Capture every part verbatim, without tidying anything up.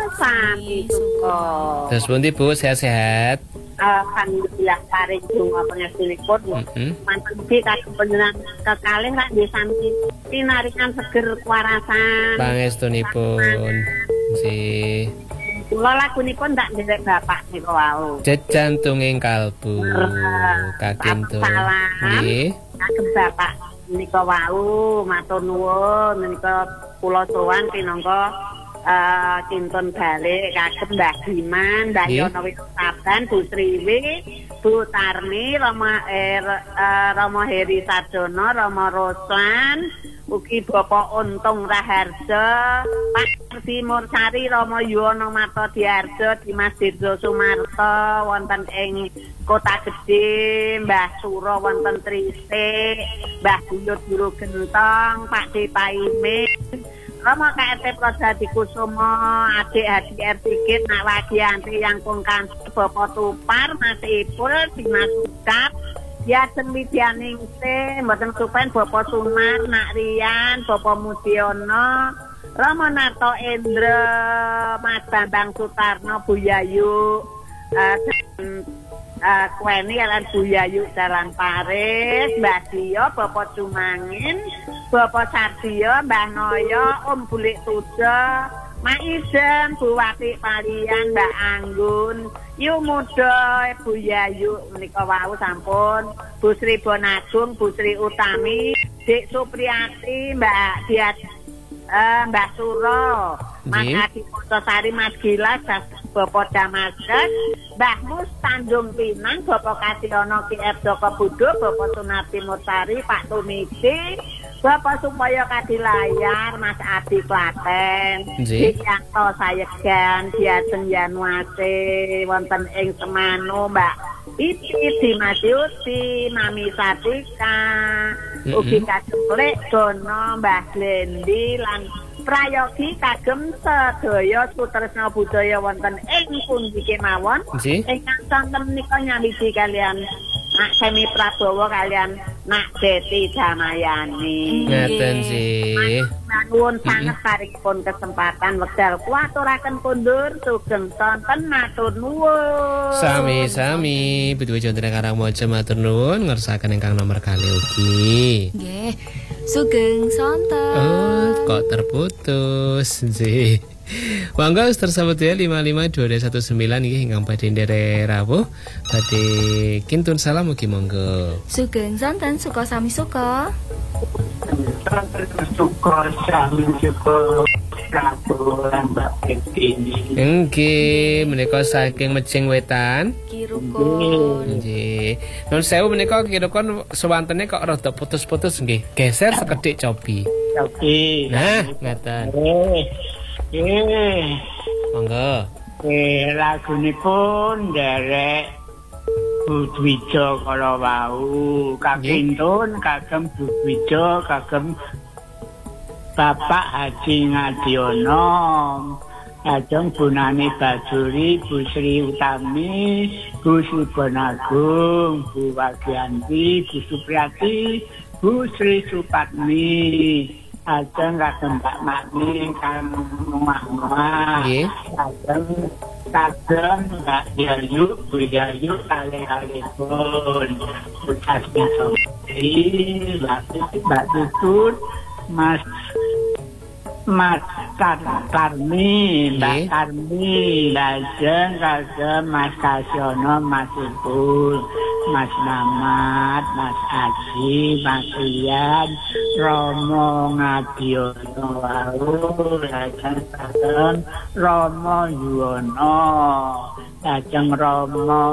sami suka. Terus pundi Bu, sehat-sehat? Alhamdulillah paring donga panjenenganipun. Heeh. Manten iki kagem panjenengan kekalih rak nggih sami pinaringan seger kewarasan. Pangestunipun. Nggih. Kula lagunipun ndak nderek bapak nika wau. Jejantunging kalbu. Kakintu. Nggih. Kagem bapak nika wau matur nuwun menika kula sowan pinangka Uh, Cinton balik kagem Mbah Diman, Mbah Yono Witaban, Bu Sriwi, Bu Tarni, Rama er, uh, Rama Heri Sardono, Rama Roslan, ugi Bapak Untung Raharjo, Pak Ardi Mursari, Rama Yuwono Marto Diarjo, Dimas Dirjo Sumarto, wonten ing Kota Gedhe, Mbah Suro wonten Trisik, Mbah Buyut Guru Gentong, Pak Depaimin, Rama K R T Prodadi Kusumo, adik Hadi R Sikit, Nak Wagianti yang kungkan Bapak Tupar, Mas Ipul, Dimas Ucap, Yaden Widyaningsih, Mboten Supen, Bapak Sunar, Nak Rian, Bapak Mudiono, Rama Narto Endra, Mas Bambang Sutarno, Bu Yayu, uh, dan uh, Kweni Jalan Bu Yayu Jalan Paris, Mbak Dio, Bapak Cumangin, Bapak Sardio, Mbah Noyo, Om Bulik Tujo, Mak Iden, Bu Wati Palian, Mbak Anggun, Yu Muda, Bu Yayu, menika wau sampun, Bu Sri Bonagung, Bu Sri Utami, Dik Supriyati, Mbak Diat, uh, Mbak Suro, Mas Adi Potosari, Mas Gilas, Bapak Damaskus, Mbah Mus Tanjung Pinang, Bapak Kasiono Ki R Joko Budo, Bapak Sunarti Mursari, Pak Tumiti, Bapak Supaya Kadilayar, Mas Adi Klaten, Diyanto Sayegan, Diaden Yanuase, wonten ing Semano, Mbak Iti, Dimas Yuti, Mami Satika, ugi kagem Lek Dono, Mbah Glendi, lan prayogi kagem sedaya sutresna budaya wonten ing pundi kemawon. Ingkang sonten menika nyalidi kalian Nak Semi Prabowo kalian Nak Deti Damayani. Ngaten sih. Nuwun sanget paringipun kesempatan wekdal kuaturaken kundur sugeng sonten matur nuwun. Sami-sami Bidu Jondra Karangmojo matur nuwun ngersakaken ingkang nomor kali ugi. Nggih. Sugeng sonten. Oh, kok terputus sih. Mangga tersambut ya lima lima dua satu sembilan nggih ingkang badhe nderek rawuh badhe kintun salam mugi monggo. Sugeng sonten suka sami suka. Suka sami suka. Nggih, menika saking Mejing Wetan. Kirukon. Nggih. Nun sewu menika kirukon sewantene kok rada putus-putus nggih. Geser sekedhik cobi. Cobi. Nah, ngaten. Eh. Monggo. Eh, lagunipun derek Budwijo kala wau, kakintun kagem Budwijo kagem Bapak Haji Ngadiono, ajeng bunane Bajuri, Bu Sri Utami, Bu Sri Bonagung, Bu Wagianti, Bu Supriyati, Bu Sri Supatmi, ajeng kagem Mbak Makni kang omah-omah, ajeng kagem Mbak Yayu, Bu Yayu kalih-kalihipun, Bu Tasmi Sopri, Mbak Tutut, Mas Mas Karmi, Mbak Karmi, lajeng kagem Mas Kasiono, Mas Ipul, Mas Mamat, Mas Aji, Mas Rian, Romo Ngadiono wau, lajeng kagem Romo Yuwono, lajeng Romo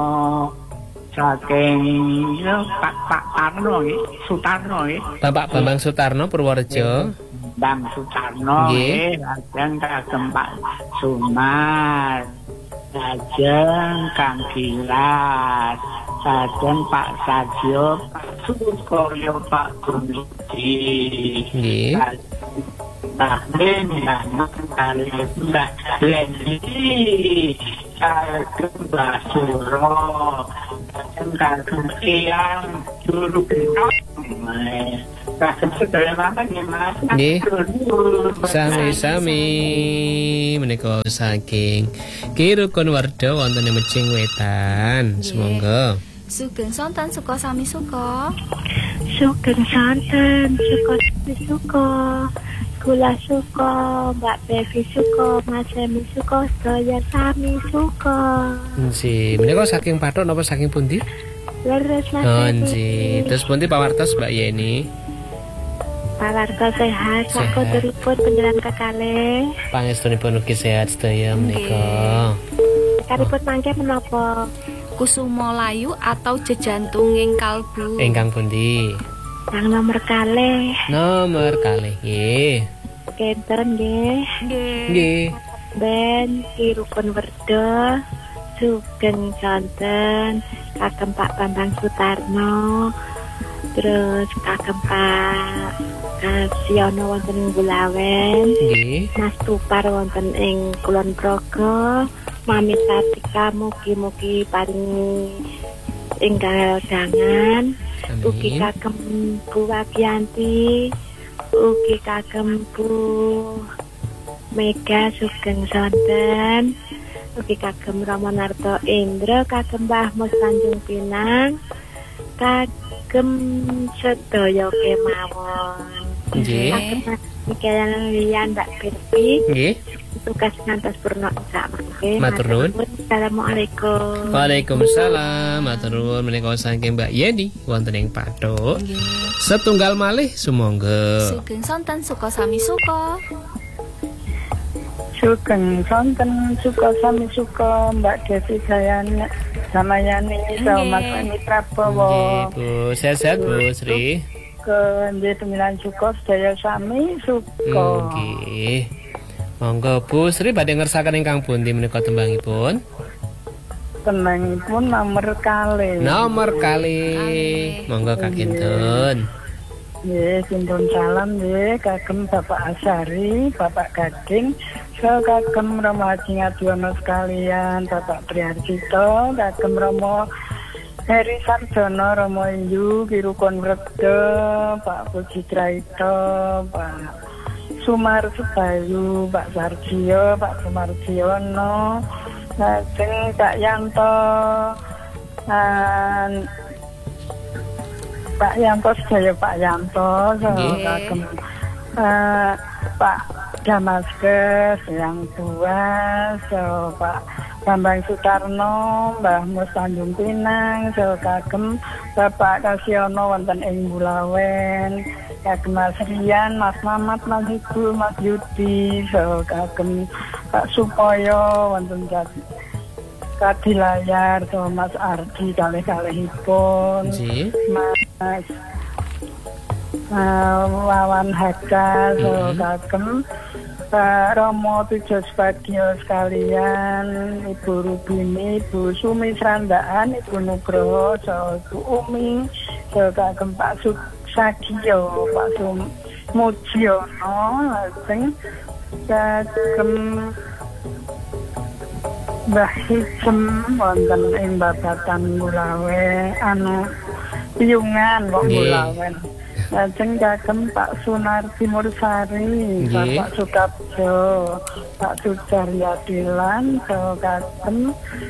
saking Pak Pak Tarno nggih, Sutarno nggih. Bapak Bambang Sutarno Purworejo. Bang Sutarno nggih, lajeng kagem Pak Sumar. Lajeng Kang Gilas, lajeng Pak Sadio, Pak Sukoyo, Pak Gumiti. Nggih. Tahmin nama kali Mbak Lendi, kagem Mbak Suro, kagem Kiang Juru Gentong, Kagem sedaya makan ya Mas. Nggih. Sami-sami menika saking Ki Rukun Warda wonten ing Mejing Wetan. Semonggo. Sugeng sonten suka sami suka. Sugeng santen, suka suka, gula suka, Mbak Bevi suka, Mas Emi suka, sedaya sami suka. Nggih, menika saking Pathuk napa saking pundi? Leres Mas Oh, Bevi. nggih. Terus pundi pawartos Mbak Yeni? Pawarga sehat, Sehat. sakoderipun penjelan kekalih. Pangestunipun ugi sehat sedaya menika. Karipun mangke menapa? Kusumo layu atau jejantunging kalbu. Ingkang pundi? Yang nomor kalih. Nomor kalih nggih. Kenten nggih. Nggih. Nggih. Ben Ki Rukun Werda, sugeng santen, kagem Pak Bambang Sutarno, terus kagem Pak Kasiono wonten ing Bulawen, Nggih. Mas Tupar wonten ing Kulon Progo, Mami Satika mugi-mugi paring enggal dangan, ugi Amin. kagem Bu Wagianti, ugi kagem Bu Mega sugeng sonten, ugi kagem Rama Narto Indra, kagem Mbah Mus Tanjung Pinang, kagem sedaya kemawon. Nggih. Kagem Mikael Lian Mbak Pirpi, Nggih. tugas ngantos purna sakmangke. Matur nuwun. Assalamualaikum. Waalaikumsalam. Matur nuwun menika saking Mbak Yeni wonten ing Pathuk. Nggih. Setunggal malih sumangga. Sugeng sonten suka sami suka. Sugeng sonten suka sami suka Mbak Devi Dayani Damayani sama Mas Eni Prabowo. Nggih, Bu. Sehat-sehat Bu Sri. Ke nggih pemilihan suka sedaya sami suka. Nggih. Monggo Bu Sri badhe ngersakaken ingkang pundi menika tembangipun? Tembangipun nomor kalih. Nomor kalih. Monggo kakintun. Nggih, kinten salam nggih kagem Bapak Asari, Bapak Gading, so kagem Romo Haji Ngadiono sekalian, Bapak Triharjito, kagem Romo Heri Sarjono, Romo Inju, Ki Rukun Werda, Pak Puji Traito, Pak Sumar Sebayu, Pak Sarjio, Pak Sumarjiono, lajeng Pak Yanto, dan Pak Yanto sedaya Pak Yanto, so Nggih. kagem eh, Pak Damaskes yang tua, so Pak Bambang Sutarno, Mbah Mus Tanjung Pinang, so kagem Bapak Kasiono wonten ing Bulawen, kagem Mas Rian, Mas Mamat, Mas Ibu, Mas Yudi, so kagem Pak Supoyo wonten Kadilayar, so Mas Ardi kalih-kalihipun, Nggih. Mas uh, Wawan Haka, so Mhm. kagem Pak Romo Tujo Spagio sekalian, Ibu Rubini, Ibu Sumi Serandaan, Ibu Nugroho, so Ibu Umi, so kagem Pak Sagio, Pak Sumujiono, lajeng kagem Mbah Hijem wonten ing Babatan Bulawe anu Piungan kok Nggih. Bulawen. Lajeng kagem Pak Sunardi Mursari, Nggih. Bapak Sukabjo, Pak Sujaryadilan, so kagem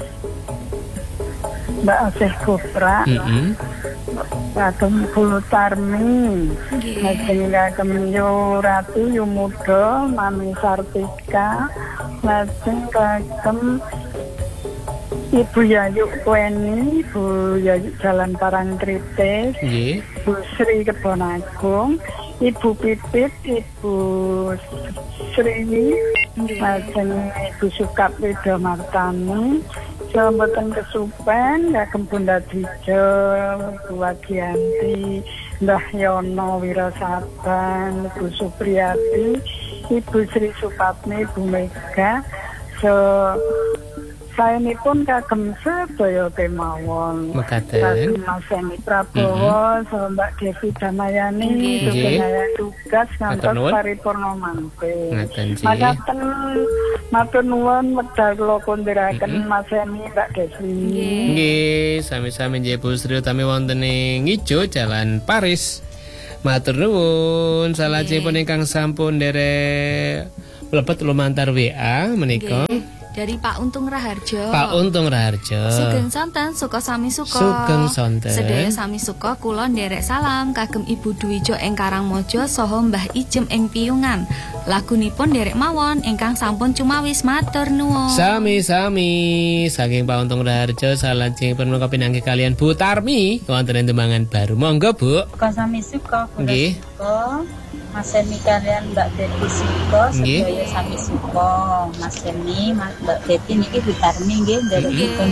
Mbak Asih Kupra, Heeh. kagem Bulu Tarmi, Nggih. lajeng kagem Yu Ratu Yu Muda, Mami Sartika, lajeng kagem Ibu Yayu Kweni, Ibu Yayu Jalan Parangtritis, Nggih. Ibu Sri Kebon Agung, Ibu Pipit, Ibu Sri, lajeng Ibu Sukap Wida Martani, Jambatan Kesupen, kagem Bunda Dijo, Ibu Wagianti, Mbah Yono Wirasabang, Ibu Supriyati, Ibu Sri Supatni, Ibu Mega, so saenipun kagem sedaya kemawon. Mekaten. Kagem Mas Eni Prabowo, so Mbak Devi Damayani, Nggih. sugeng saya tugas Matur ngantos nuwun. paripurna mangke. Ngaten sih. Makaten matur nuwun wedal kula kondhiraken Mhm. Mas Eni, Mbak Devi. Nggih. Nggih, sami-sami nggih Bu Sri utami wonten ing Ijo Jalan Paris. Matur nuwun, salajengipun ingkang sampun nderek mlebet lumantar W A menika. Dari Pak Untung Raharjo. Pak Untung Raharjo. Sugeng sonten suka sami suka. Sugeng sonten. Sedaya sami suka kula nderek salam kagem Ibu Dwijo ing Karangmojo saha Mbah Ijem ing Piyungan. Lagunipun nderek mawon ingkang sampun cumawis matur nuwun. Sami-sami saking Pak Untung Raharjo salajengipun menika pinanggih kalian Bu Tarmi wonten ing tembangan baru. Monggo Bu. Suka sami suka kula Nggih. suka. Mas Emi kalian Mbak Deti suka, Nggih. sedaya sami suka. Mas Emi, Mas Mbak Deti niki ditarmi nggih nderekipun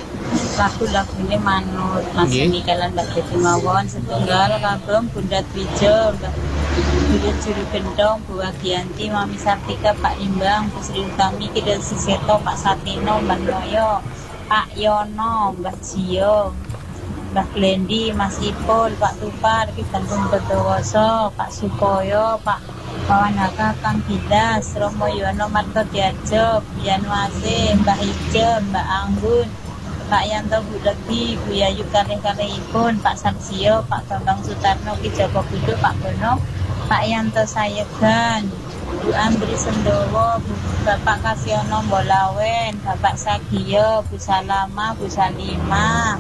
lagu-lagune manut. Mas Nggih. Emi kalian Mbak Deti mawon setunggal kagem Bunda Dwijo, Mbak Buyut Juru Gendong, Bu Wagianti, Mami Sartika, Pak Imbang, Bu Sri Utami, Kidal Siseto, Pak Satino, Mbak Noyo, Pak Yono, Mbak Jio, Mbak Glendi, Mas Ipul, Pak Tupar, Ki Bandung Bedowoso, Pak Sukoyo, Pak Pawanaka, Kang Gidas, Romo Yono, Marto Diajo, Bian Wase, Mbak Ijem, Mbak Anggun, Pak Yanto, Bu Legi, Bu Yayu kalih-kalihipun, Pak Sarsio, Pak Bambang Sutarno, Ki Joko Kudu, Pak Bono, Pak Yanto Sayegan, Bu Andri Sendowo, Bu Bapak Kasiono Mbolawen, Bapak Sagiyo, Bu Salama, Bu Salima,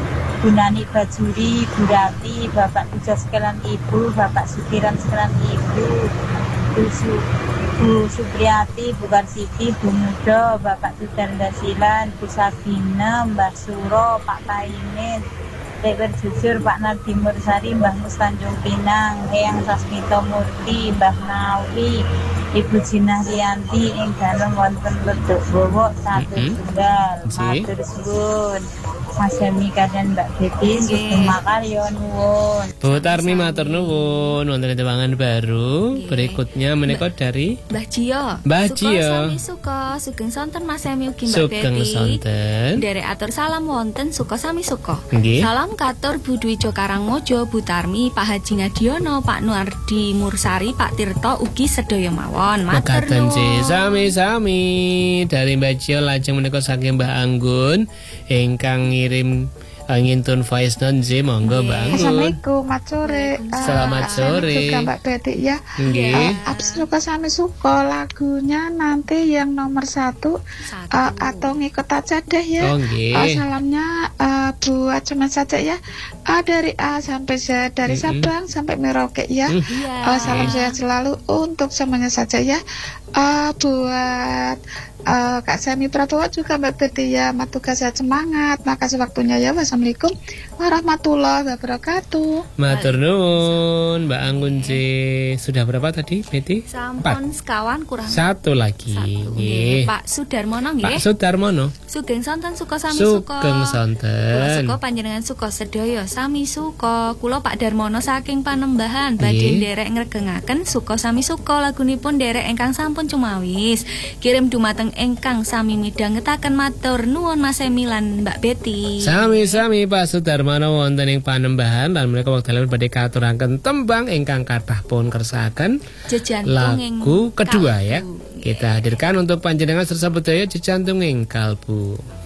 Bu Nani Bajuri, Bu Rati, Bapak Tujas sekalian Ibu, Bapak Sukiran sekalian Ibu, Bu, Su, Bu Supriyati, Bu Karsiti, Bu Mudo, Bapak Tudanda Silan, Bu Sabina, Mbah Suro, Pak Paimin, Dewer Jujur, Pak Nardi Mursari, Mbah Mus Tanjung Pinang, Eyang Sasmito Murti, Mbah Nawi, Ibu Jinah Rianti, ing dalem wonten Leduk Bowo satu tunggal. Matur suwun. Mas Emi kalian Mbak Betty, sugeng makarya nuwun. Bu Tarmi matur nuwun wonten ing tembangan baru. Berikutnya menika dari Mbah Jio. Mbah Jio. Suka sami suka, sugeng sonten Mas Emi ugi Mbak Sugeng Betty. sonten. Derek atur salam wonten suka sami suka. Nggih. Salam katur Bu Dwijo Karangmojo, Bu Tarmi, Pak Haji Ngadiono, Pak Nuardi Mursari, Pak Tirto ugi sedaya mawon. Matur Mekaten nuwun. sami-sami dari Mbak Cio lajeng menika saking Mbah Anggun ingkang ngirim uh, ngintun voice note nggih monggo Mbak Anggun. Assalamualaikum, mat sore. Selamat Uh, sore. Juga Mbak Betty ya. Nggih. Uh, abis suka sami suka lagunya nanti yang nomor satu, Satu. uh, atau ngikut aja deh ya. Oh, nggih. Uh, salamnya uh, buat cuma saja ya. Uh, dari A sampai Z, dari Mm-mm. Sabang sampai Merauke ya. Mm. Iya. Uh, salam sehat selalu untuk semuanya saja ya. Uh, buat uh, Kak Semi Prabowo juga Mbak Betty ya. Matuga sehat semangat. Makasih waktunya ya. Wassalamualaikum warahmatullahi wabarakatuh. Matur nuwun Mbak Anggun J. Sudah berapa tadi Betty? Sampun sekawan kurang Satu lagi. satu. Nggih. Pak Sudarmono Pak nggih. Sudarmono. Sugeng sonten suka sami suka. Sugeng Kula sonten. suka panjenengan suka sedaya sami suka. Kula Pak Darmono saking Panembahan badhe Nggih. nderek ngregengaken suka sami suka lagunipun nderek ingkang sampun cumawis. Kirim dumateng ingkang sami midhangetaken matur nuwun Mas Emi lan Mbak Betty. Sami-sami Pak Sudarmono wonten ing Panembahan lan menika wekdal badhe katuraken tembang ingkang kathah pun kersakaken Jejantung ing lagu kedua ya. kalbu. Kita hadirkan untuk panjenengan sersa budaya Jejantunging Kalbu.